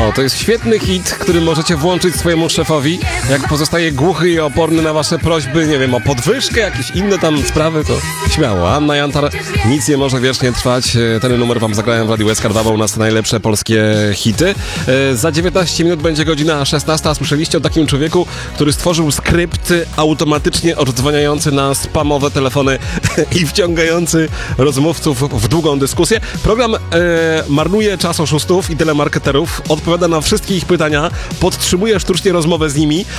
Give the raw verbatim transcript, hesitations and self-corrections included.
O, to jest świetny hit, który możecie włączyć swojemu szefowi, jak pozostaje głuchy i oporny na wasze prośby, nie wiem, o podwyżkę, jakieś inne tam sprawy, to śmiało. Anna Jantar, nic nie może wiecznie trwać. Ten numer wam zagrałem w Radiu S K, dawał u nas te najlepsze polskie hity. Za dziewiętnaście minut będzie godzina szesnasta, a słyszeliście o takim człowieku, który stworzył skrypt automatycznie oddzwaniający na spamowe telefony i wciągający rozmówców w długą dyskusję. Program e, marnuje czas oszustów i telemarketerów, odpowiada na wszystkie ich pytania, podtrzymuje sztucznie rozmowę z nimi,